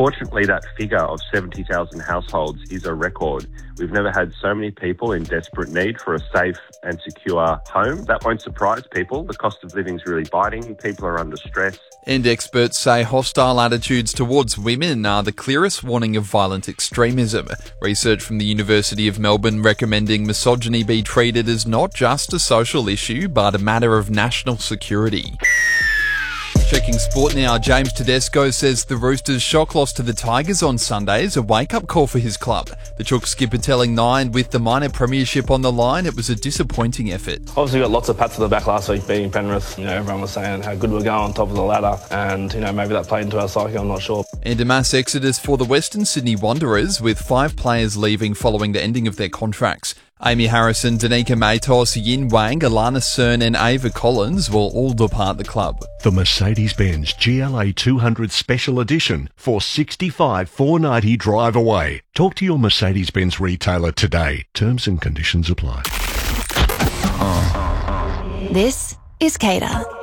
Unfortunately, that figure of 70,000 households is a record. We've never had so many people in desperate need for a safe and secure home. That won't surprise people. The cost of living is really biting. People are under stress. And experts say hostile attitudes towards women are the clearest warning of violent extremism. Research from the University of Melbourne recommending misogyny be treated as not just a social issue, but a matter of national security. Checking sport now, James Tedesco says the Roosters' shock loss to the Tigers on Sunday is a wake-up call for his club. The Chook skipper telling Nine with the minor premiership on the line, it was a disappointing effort. Obviously got lots of pats on the back last week beating Penrith. Everyone was saying how good we're going on top of the ladder and, maybe that played into our psyche, I'm not sure. And a mass exodus for the Western Sydney Wanderers with 5 players leaving following the ending of their contracts. Amy Harrison, Danica Matos, Yin Wang, Alana Cern and Ava Collins will all depart the club. The Mercedes-Benz GLA 200 Special Edition for $65,490 drive away. Talk to your Mercedes-Benz retailer today. Terms and conditions apply. This is CADA.